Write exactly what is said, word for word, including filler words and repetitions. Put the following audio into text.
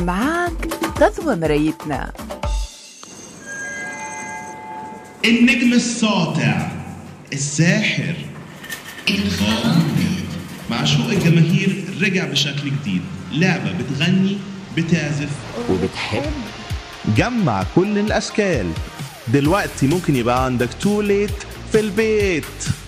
معاك غزوة مرايتنا. النجم الساطع، الساحر، الغامض، معشوق الجماهير رجع بشكل جديد. لعبة بتغني، بتعزف وبتحب. جمع كل الأشكال. دلوقتي ممكن يبقى عندك توليت في البيت.